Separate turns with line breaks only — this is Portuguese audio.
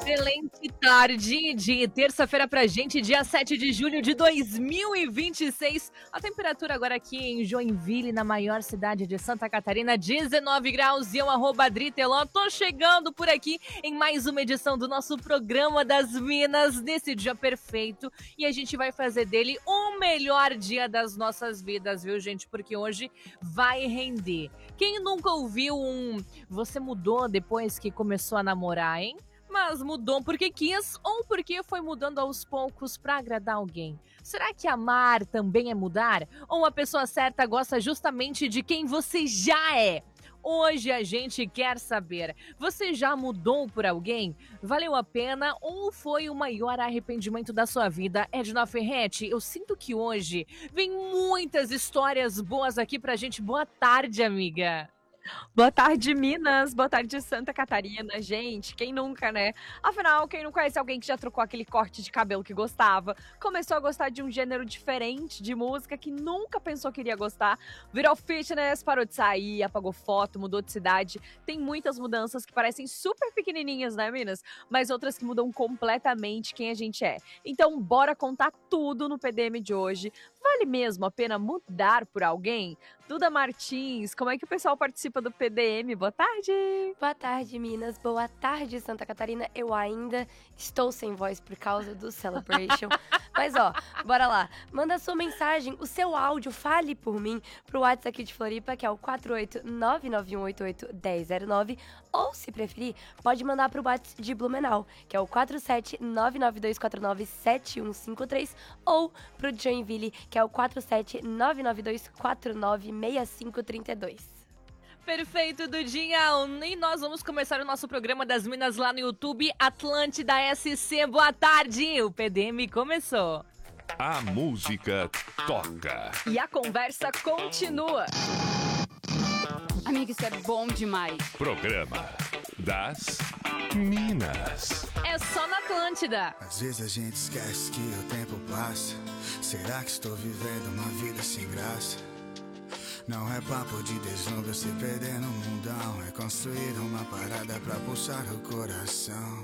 Excelente tarde de terça-feira pra gente, dia 7 de julho de 2026. A temperatura agora aqui em Joinville, na maior cidade de Santa Catarina, 19 graus. E eu, @Driteló, tô chegando por aqui em mais uma edição do nosso programa das Minas, nesse dia perfeito. E a gente vai fazer dele o melhor dia das nossas vidas, viu, gente? Porque hoje vai render. Quem nunca ouviu "Você mudou depois que começou a namorar", hein? Mas mudou porque quis ou porque foi mudando aos poucos pra agradar alguém? Será que amar também é mudar? Ou a pessoa certa gosta justamente de quem você já é? Hoje a gente quer saber, você já mudou por alguém? Valeu a pena ou foi o maior arrependimento da sua vida? Edna Ferretti, eu sinto que hoje vem muitas histórias boas aqui pra gente. Boa tarde, amiga.
Boa tarde, Minas. Boa tarde, Santa Catarina. Gente, quem nunca, né? Afinal, quem não conhece alguém que já trocou aquele corte de cabelo que gostava, começou a gostar de um gênero diferente de música que nunca pensou que iria gostar, virou fitness, parou de sair, apagou foto, mudou de cidade. Tem muitas mudanças que parecem super pequenininhas, né, Minas? Mas outras que mudam completamente quem a gente é. Então, bora contar tudo no PDM de hoje. Vale mesmo a pena mudar por alguém? Duda Martins, como é que o pessoal participa do PDM? Boa tarde!
Boa tarde, Minas. Boa tarde, Santa Catarina. Eu ainda estou sem voz por causa do Celebration. Mas, ó, bora lá. Manda sua mensagem, o seu áudio, fale por mim, pro WhatsApp aqui de Floripa, que é o 48991881009. Ou, se preferir, pode mandar pro WhatsApp de Blumenau, que é o 47992497153. Ou pro Joinville, que é o 47992496532.
Perfeito, Dudinha. E nós vamos começar o nosso programa das Minas lá no YouTube, Atlântida SC. Boa tarde, o PDM começou.
A música toca.
E a conversa continua.
Amiga, isso é bom demais.
Programa das Minas.
É só na Atlântida.
Às vezes a gente esquece que o tempo passa. Será que estou vivendo uma vida sem graça? Não é papo de deslumbre, se perder no mundão. É construir uma parada pra pulsar o coração.